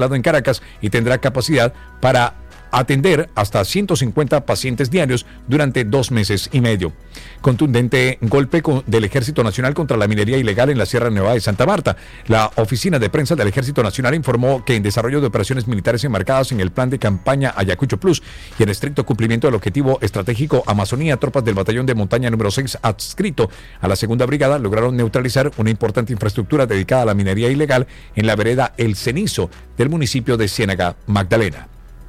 en Caracas y tendrá capacidad para atender hasta 150 pacientes diarios durante 2 meses y medio. Contundente golpe del Ejército Nacional contra la minería ilegal en la Sierra Nevada de Santa Marta. La oficina de prensa del Ejército Nacional informó que en desarrollo de operaciones militares enmarcadas en el plan de campaña Ayacucho Plus y en estricto cumplimiento del objetivo estratégico Amazonía, tropas del batallón de montaña número 6 adscrito a la segunda brigada lograron neutralizar una importante infraestructura dedicada a la minería ilegal en la vereda El Cenizo del municipio de Ciénaga, Magdalena.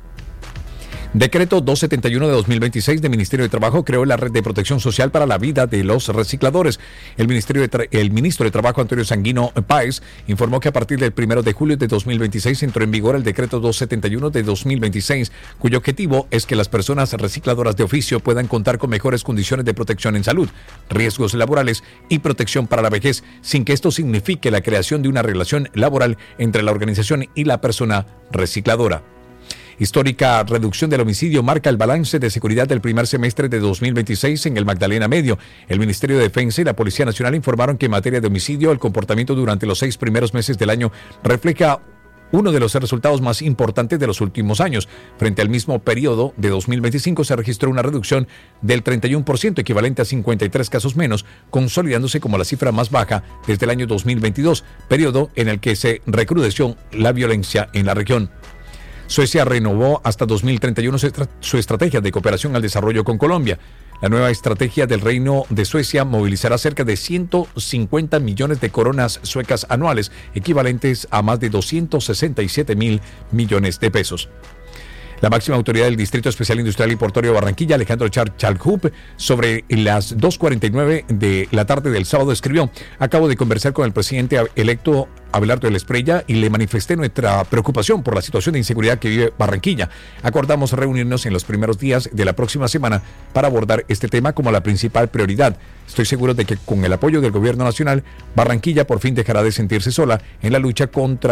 Decreto 271 de 2026 del Ministerio de Trabajo creó la Red de Protección Social para la Vida de los Recicladores. El ministro de Trabajo, Antonio Sanguino Páez, informó que a partir del 1 de julio de 2026 entró en vigor el Decreto 271 de 2026, cuyo objetivo es que las personas recicladoras de oficio puedan contar con mejores condiciones de protección en salud, riesgos laborales y protección para la vejez, sin que esto signifique la creación de una relación laboral entre la organización y la persona recicladora. Histórica reducción del homicidio marca el balance de seguridad del primer semestre de 2026 en el Magdalena Medio. El Ministerio de Defensa y la Policía Nacional informaron que en materia de homicidio, el comportamiento durante los 6 primeros meses del año refleja uno de los resultados más importantes de los últimos años. Frente al mismo periodo de 2025 se registró una reducción del 31%, equivalente a 53 casos menos, consolidándose como la cifra más baja desde el año 2022, periodo en el que se recrudeció la violencia en la región. Suecia renovó hasta 2031 su estrategia de cooperación al desarrollo con Colombia. La nueva estrategia del Reino de Suecia movilizará cerca de 150 millones de coronas suecas anuales, equivalentes a más de 267.000 millones de pesos. La máxima autoridad del Distrito Especial Industrial y Portuario de Barranquilla, Alejandro Chalhup, sobre las 2:49 de la tarde del sábado escribió: acabo de conversar con el presidente electo Abelardo de la Espriella y le manifesté nuestra preocupación por la situación de inseguridad que vive Barranquilla. Acordamos reunirnos en los primeros días de la próxima semana para abordar este tema como la principal prioridad. Estoy seguro de que con el apoyo del gobierno nacional, Barranquilla por fin dejará de sentirse sola en la lucha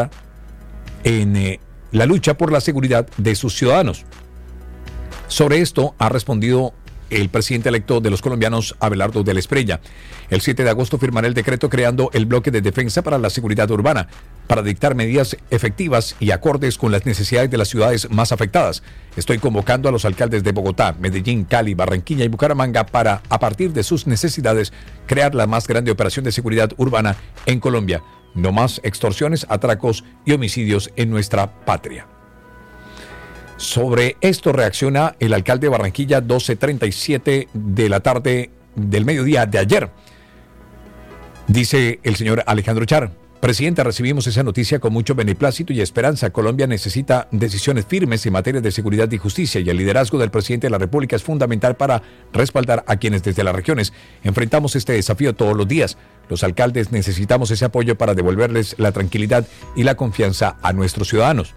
la lucha por la seguridad de sus ciudadanos. Sobre esto ha respondido el presidente electo de los colombianos, Abelardo de la Espriella. El 7 de agosto firmará el decreto creando el bloque de defensa para la seguridad urbana, para dictar medidas efectivas y acordes con las necesidades de las ciudades más afectadas. Estoy convocando a los alcaldes de Bogotá, Medellín, Cali, Barranquilla y Bucaramanga para, a partir de sus necesidades, crear la más grande operación de seguridad urbana en Colombia. No más extorsiones, atracos y homicidios en nuestra patria. Sobre esto reacciona el alcalde de Barranquilla, 12:37 de la tarde del mediodía de ayer. Dice el señor Alejandro Char: presidenta, recibimos esa noticia con mucho beneplácito y esperanza. Colombia necesita decisiones firmes en materia de seguridad y justicia, y el liderazgo del presidente de la República es fundamental para respaldar a quienes desde las regiones enfrentamos este desafío todos los días. Los alcaldes necesitamos ese apoyo para devolverles la tranquilidad y la confianza a nuestros ciudadanos.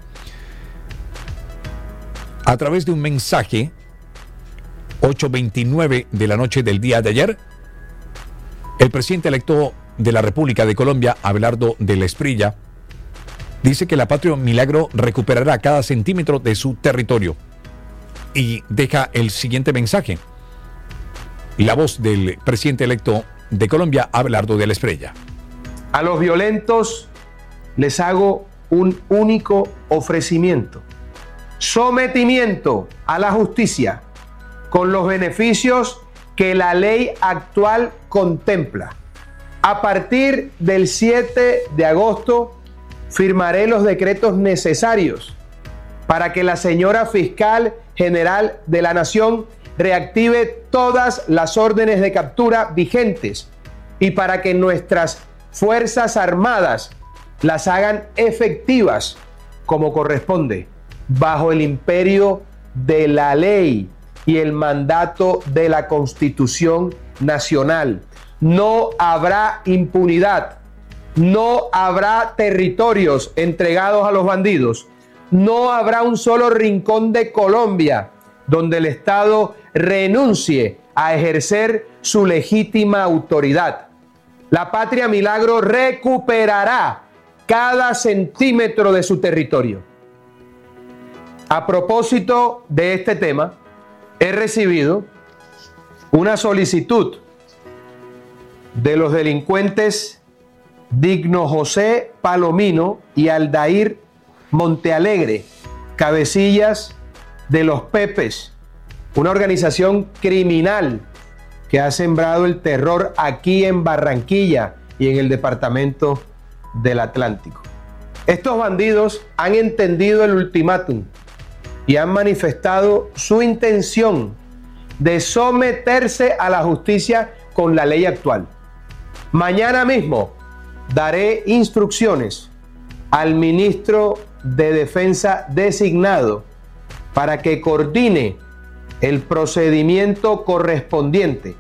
A través de un mensaje, 8:29 de la noche del día de ayer, el presidente electo de la República de Colombia, Abelardo de la Espriella, dice que la Patria Milagro recuperará cada centímetro de su territorio y deja el siguiente mensaje. La voz del presidente electo de Colombia, Abelardo de la Espriella. A los violentos les hago un único ofrecimiento: sometimiento a la justicia con los beneficios que la ley actual contempla. A partir del 7 de agosto firmaré los decretos necesarios para que la señora fiscal general de la Nación reactive todas las órdenes de captura vigentes y para que nuestras Fuerzas Armadas las hagan efectivas como corresponde, bajo el imperio de la ley y el mandato de la Constitución Nacional. No habrá impunidad, no habrá territorios entregados a los bandidos, no habrá un solo rincón de Colombia donde el Estado renuncie a ejercer su legítima autoridad. La Patria Milagro recuperará cada centímetro de su territorio. A propósito de este tema, he recibido una solicitud de los delincuentes Digno José Palomino y Aldair Montealegre, cabecillas de los Pepes, una organización criminal que ha sembrado el terror aquí en Barranquilla y en el departamento del Atlántico. Estos bandidos han entendido el ultimátum y han manifestado su intención de someterse a la justicia con la ley actual. Mañana mismo daré instrucciones al ministro de Defensa designado para que coordine el procedimiento correspondiente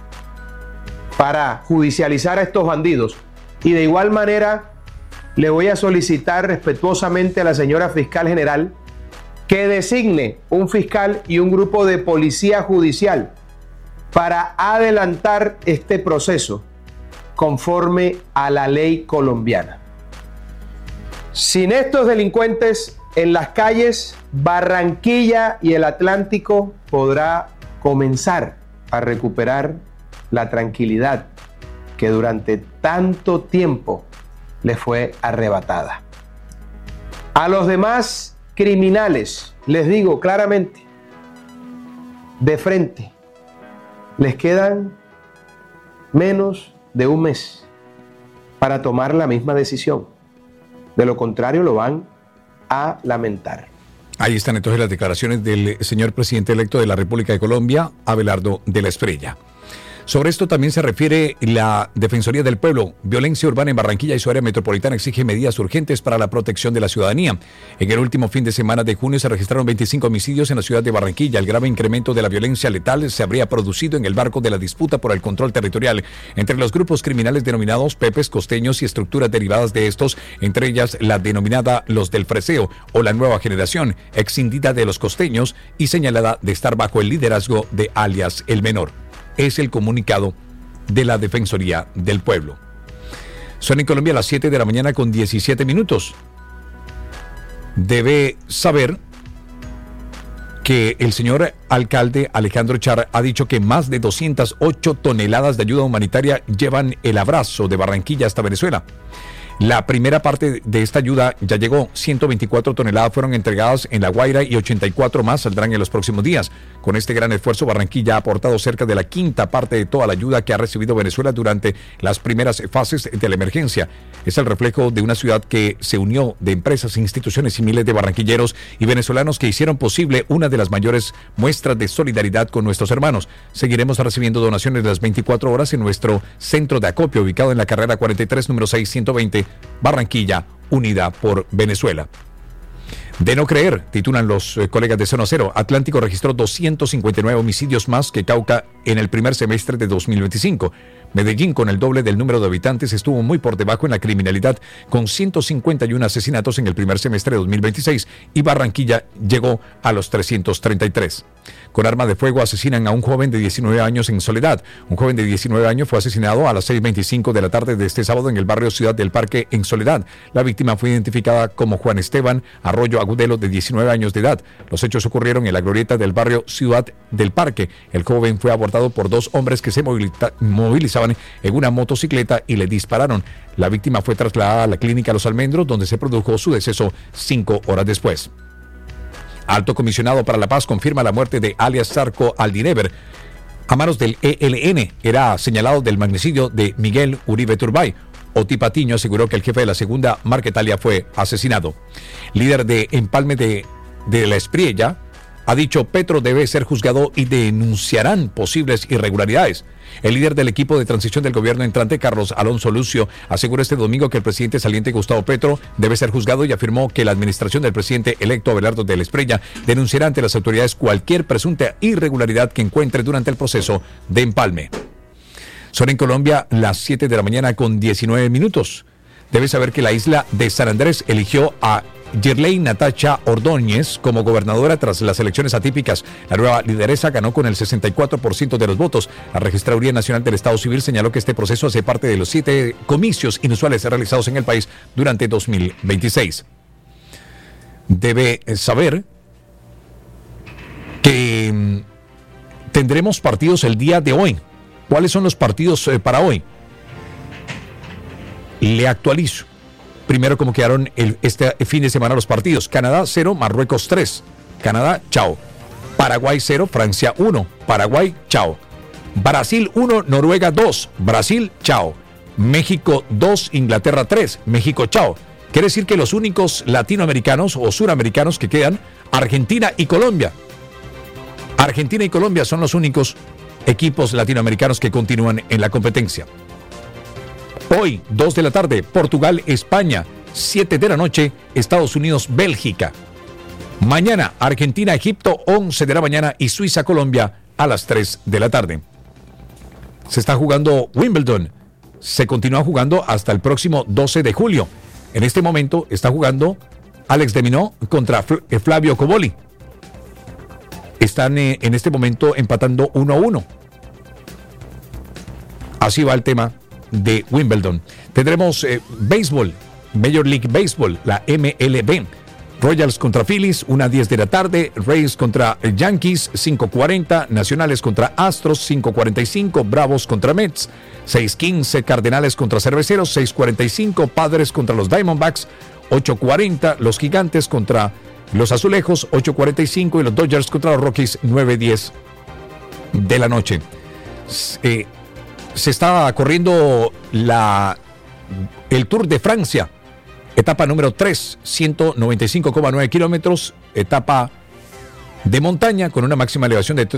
para judicializar a estos bandidos. Y de igual manera le voy a solicitar respetuosamente a la señora fiscal general que designe un fiscal y un grupo de policía judicial para adelantar este proceso conforme a la ley colombiana. Sin estos delincuentes en las calles, Barranquilla y el Atlántico podrá comenzar a recuperar la tranquilidad que durante tanto tiempo le fue arrebatada. A los demás criminales, les digo claramente, de frente, les quedan menos de un mes para tomar la misma decisión. De lo contrario, lo van a lamentar. Ahí están entonces las declaraciones del señor presidente electo de la República de Colombia, Abelardo de la Espriella. Sobre esto también se refiere la Defensoría del Pueblo. Violencia urbana en Barranquilla y su área metropolitana exige medidas urgentes para la protección de la ciudadanía. En el último fin de semana de junio se registraron 25 homicidios en la ciudad de Barranquilla. El grave incremento de la violencia letal se habría producido en el marco de la disputa por el control territorial entre los grupos criminales denominados Pepes, costeños y estructuras derivadas de estos, entre ellas la denominada Los del Freseo o la Nueva Generación, excindida de los costeños y señalada de estar bajo el liderazgo de alias El Menor. Es el comunicado de la Defensoría del Pueblo. Son en Colombia las 7 de la mañana con 17 minutos. Debe saber que el señor alcalde Alejandro Char ha dicho que más de 208 toneladas de ayuda humanitaria llevan el abrazo de Barranquilla hasta Venezuela. La primera parte de esta ayuda ya llegó. 124 toneladas fueron entregadas en La Guaira y 84 más saldrán en los próximos días. Con este gran esfuerzo, Barranquilla ha aportado cerca de la quinta parte de toda la ayuda que ha recibido Venezuela durante las primeras fases de la emergencia. Es el reflejo de una ciudad que se unió de empresas, instituciones y miles de barranquilleros y venezolanos que hicieron posible una de las mayores muestras de solidaridad con nuestros hermanos. Seguiremos recibiendo donaciones las 24 horas en nuestro centro de acopio ubicado en la carrera 43, número 620, Barranquilla, unida por Venezuela. De no creer, titulan los colegas de Zona Cero. Atlántico registró 259 homicidios más que Cauca en el primer semestre de 2025. Medellín, con el doble del número de habitantes, estuvo muy por debajo en la criminalidad, con 151 asesinatos en el primer semestre de 2026, y Barranquilla llegó a los 333. Con arma de fuego asesinan a un joven de 19 años en Soledad. Un joven de 19 años fue asesinado a las 6:25 de la tarde de este sábado en el barrio Ciudad del Parque, en Soledad. La víctima fue identificada como Juan Esteban Arroyo Agudelo, de 19 años de edad. Los hechos ocurrieron en la glorieta del barrio Ciudad del Parque. El joven fue abordado por dos hombres que se movilizaban en una motocicleta y le dispararon. La víctima fue trasladada a la clínica Los Almendros, donde se produjo su deceso 5 horas después. Alto comisionado para la paz confirma la muerte de alias Zarco Aldinever a manos del ELN. Era señalado del magnicidio de Miguel Uribe Turbay. Oti Patiño aseguró que el jefe de la segunda Marquetalia fue asesinado. Líder de Empalme de la Espriella ha dicho: Petro debe ser juzgado y denunciarán posibles irregularidades. El líder del equipo de transición del gobierno entrante, Carlos Alonso Lucio, aseguró este domingo que el presidente saliente Gustavo Petro debe ser juzgado y afirmó que la administración del presidente electo Abelardo de la Espriella denunciará ante las autoridades cualquier presunta irregularidad que encuentre durante el proceso de empalme. Son en Colombia las 7 de la mañana con 19 minutos. Debe saber que la isla de San Andrés eligió a Girley Natacha Ordóñez como gobernadora tras las elecciones atípicas. La nueva lideresa ganó con el 64% de los votos. La Registraduría Nacional del Estado Civil señaló que este proceso hace parte de los 7 comicios inusuales realizados en el país durante 2026. Debe saber que tendremos partidos el día de hoy. ¿Cuáles son los partidos para hoy? Le actualizo. primero cómo quedaron este fin de semana los partidos. Canadá 0, Marruecos 3. Canadá, chao. Paraguay 0, Francia 1. Paraguay, chao. Brasil 1, Noruega 2. Brasil, chao. México 2, Inglaterra 3. México, chao. Quiere decir que los únicos latinoamericanos o suramericanos que quedan, Argentina y Colombia. Argentina y Colombia son los únicos equipos latinoamericanos que continúan en la competencia. Hoy, 2 de la tarde, Portugal, España. 7 de la noche, Estados Unidos, Bélgica. Mañana, Argentina, Egipto, 11 de la mañana y Suiza, Colombia, a las 3 de la tarde. Se está jugando Wimbledon. Se continúa jugando hasta el próximo 12 de julio. En este momento está jugando Alex de Minaur contra Flavio Cobolli. Están en este momento empatando 1-1. Así va el tema de Wimbledon. Tendremos béisbol, Major League Baseball, la MLB. Royals contra Phillies, 1:10 de la tarde. Rays contra Yankees, 5:40. Nacionales contra Astros, 5:45. Bravos contra Mets, 6:15. Cardenales contra Cerveceros, 6:45. Padres contra los Diamondbacks, 8:40. Los Gigantes contra los Azulejos, 8:45. Y los Dodgers contra los Rockies, 9:10 de la noche. Se está corriendo el Tour de Francia. Etapa número 3, 195,9 kilómetros, etapa de montaña con una máxima elevación de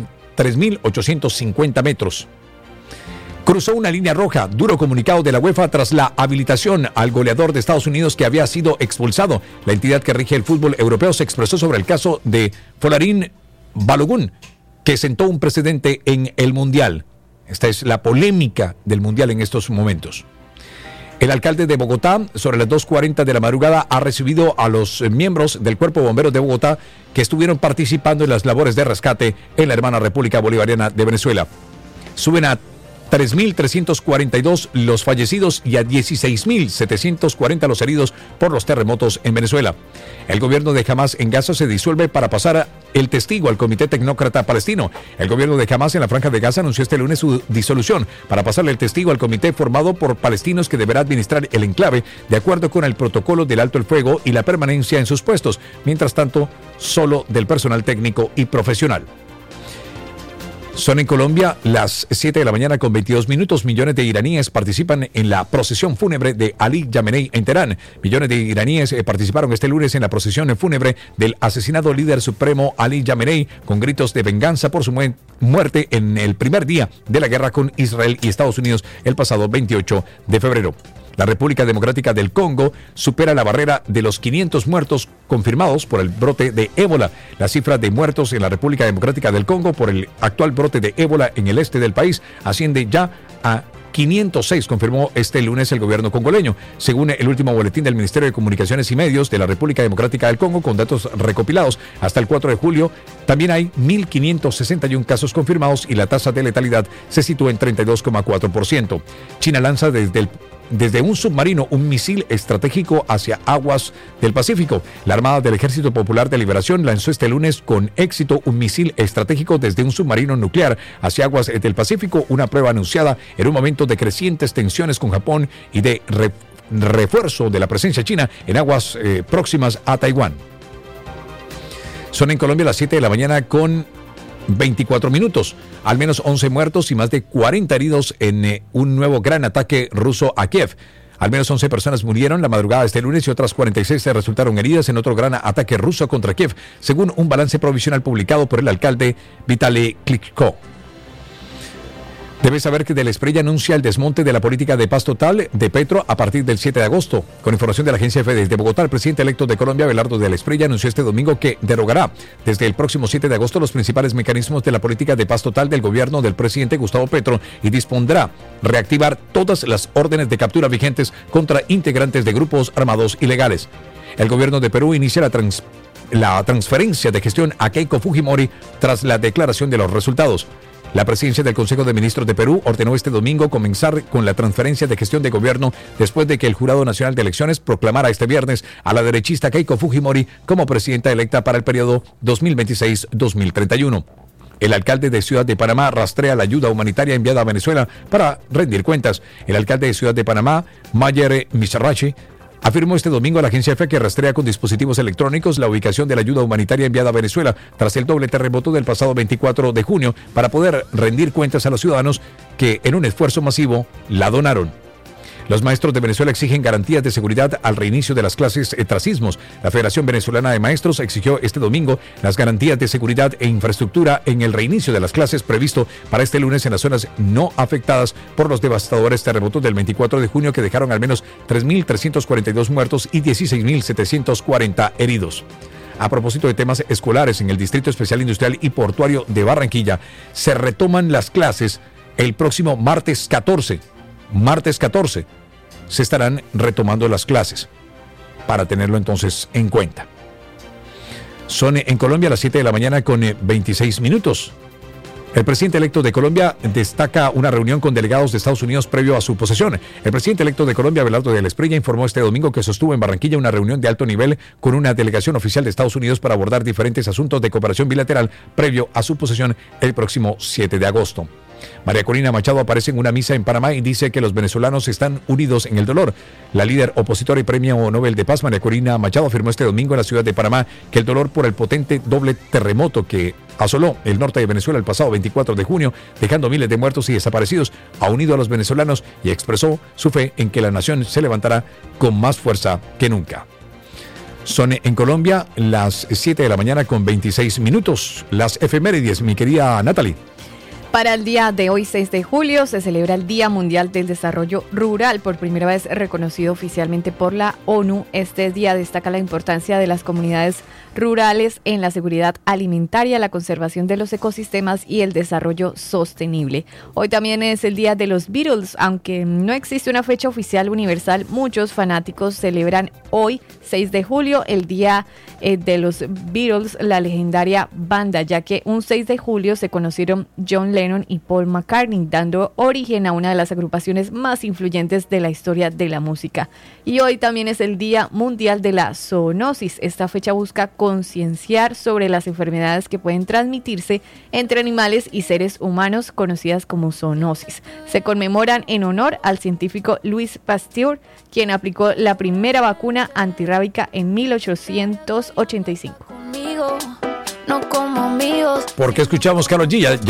3.850 metros. Cruzó una línea roja, duro comunicado de la UEFA tras la habilitación al goleador de Estados Unidos que había sido expulsado. La entidad que rige el fútbol europeo se expresó sobre el caso de Folarin Balogun, que sentó un precedente en el Mundial. Esta es la polémica del Mundial en estos momentos. El alcalde de Bogotá, sobre las 2:40 de la madrugada, ha recibido a los miembros del Cuerpo de Bomberos de Bogotá que estuvieron participando en las labores de rescate en la hermana República Bolivariana de Venezuela. Suben a 3.342 los fallecidos y a 16.740 los heridos por los terremotos en Venezuela. El gobierno de Hamás en Gaza se disuelve para pasar el testigo al Comité Tecnócrata Palestino. El gobierno de Hamás en la Franja de Gaza anunció este lunes su disolución para pasarle el testigo al comité formado por palestinos que deberá administrar el enclave de acuerdo con el protocolo del alto el fuego y la permanencia en sus puestos, mientras tanto solo del personal técnico y profesional. Son en Colombia las 7 de la mañana con 22 minutos. Millones de iraníes participan en la procesión fúnebre de Ali Jamenei en Teherán. Millones de iraníes participaron este lunes en la procesión fúnebre del asesinado líder supremo Ali Jamenei con gritos de venganza por su muerte en el primer día de la guerra con Israel y Estados Unidos el pasado 28 de febrero. La República Democrática del Congo supera la barrera de los 500 muertos confirmados por el brote de ébola. La cifra de muertos en la República Democrática del Congo por el actual brote de ébola en el este del país asciende ya a 506, confirmó este lunes el gobierno congoleño. Según el último boletín del Ministerio de Comunicaciones y Medios de la República Democrática del Congo, con datos recopilados hasta el 4 de julio, también hay 1.561 casos confirmados y la tasa de letalidad se sitúa en 32,4%. China lanza desde un submarino un misil estratégico hacia aguas del Pacífico. La Armada del Ejército Popular de Liberación lanzó este lunes con éxito un misil estratégico desde un submarino nuclear hacia aguas del Pacífico, una prueba anunciada en un momento de crecientes tensiones con Japón y de refuerzo de la presencia china en aguas próximas a Taiwán. Son en Colombia las 7 de la mañana con 24 minutos. Al menos 11 muertos y más de 40 heridos en un nuevo gran ataque ruso a Kiev. Al menos 11 personas murieron la madrugada de este lunes y otras 46 resultaron heridas en otro gran ataque ruso contra Kiev, según un balance provisional publicado por el alcalde Vitaly Klitschko. Debes saber que Del Espriella anuncia el desmonte de la política de paz total de Petro a partir del 7 de agosto. Con información de la agencia EFE desde Bogotá, el presidente electo de Colombia, Abelardo Del Espriella, anunció este domingo que derogará desde el próximo 7 de agosto los principales mecanismos de la política de paz total del gobierno del presidente Gustavo Petro y dispondrá reactivar todas las órdenes de captura vigentes contra integrantes de grupos armados ilegales. El gobierno de Perú inicia la transferencia de gestión a Keiko Fujimori tras la declaración de los resultados. La presidencia del Consejo de Ministros de Perú ordenó este domingo comenzar con la transferencia de gestión de gobierno después de que el Jurado Nacional de Elecciones proclamara este viernes a la derechista Keiko Fujimori como presidenta electa para el periodo 2026-2031. El alcalde de Ciudad de Panamá rastrea la ayuda humanitaria enviada a Venezuela para rendir cuentas. El alcalde de Ciudad de Panamá, Mayer Mizrachi, Afirmó este domingo a la agencia EFE que rastrea con dispositivos electrónicos la ubicación de la ayuda humanitaria enviada a Venezuela tras el doble terremoto del pasado 24 de junio para poder rendir cuentas a los ciudadanos que en un esfuerzo masivo la donaron. Los maestros de Venezuela exigen garantías de seguridad al reinicio de las clases tras sismos. La Federación Venezolana de Maestros exigió este domingo las garantías de seguridad e infraestructura en el reinicio de las clases previsto para este lunes en las zonas no afectadas por los devastadores terremotos del 24 de junio que dejaron al menos 3.342 muertos y 16.740 heridos. A propósito de temas escolares, en el Distrito Especial Industrial y Portuario de Barranquilla se retoman las clases el próximo martes 14. Martes 14 se estarán retomando las clases, para tenerlo entonces en cuenta. Son en Colombia las 7 de la mañana con 26 minutos. El presidente electo de Colombia destaca una reunión con delegados de Estados Unidos previo a su posesión. El presidente electo de Colombia, Abelardo de la Espriella, informó este domingo que sostuvo en Barranquilla una reunión de alto nivel con una delegación oficial de Estados Unidos para abordar diferentes asuntos de cooperación bilateral previo a su posesión el próximo 7 de agosto. María Corina Machado aparece en una misa en Panamá y dice que los venezolanos están unidos en el dolor. La líder opositora y premio Nobel de Paz, María Corina Machado, afirmó este domingo en la ciudad de Panamá que el dolor por el potente doble terremoto que asoló el norte de Venezuela el pasado 24 de junio, dejando miles de muertos y desaparecidos, ha unido a los venezolanos y expresó su fe en que la nación se levantará con más fuerza que nunca. Son en Colombia las 7 de la mañana con 26 minutos. Las efemérides, mi querida Natalie. Para el día de hoy, 6 de julio, se celebra el Día Mundial del Desarrollo Rural, por primera vez reconocido oficialmente por la ONU. Este día destaca la importancia de las comunidades rurales en la seguridad alimentaria, la conservación de los ecosistemas y el desarrollo sostenible. Hoy también es el Día de los Beatles, aunque no existe una fecha oficial universal, muchos fanáticos celebran hoy, 6 de julio, el Día de los Beatles, la legendaria banda, ya que un 6 de julio se conocieron John Lennon y Paul McCartney, dando origen a una de las agrupaciones más influyentes de la historia de la música. Y hoy también es el Día Mundial de la Zoonosis. Esta fecha busca concienciar sobre las enfermedades que pueden transmitirse entre animales y seres humanos, conocidas como zoonosis. Se conmemoran en honor al científico Louis Pasteur, quien aplicó la primera vacuna antirrábica en 1885. Porque escuchamos Karol G.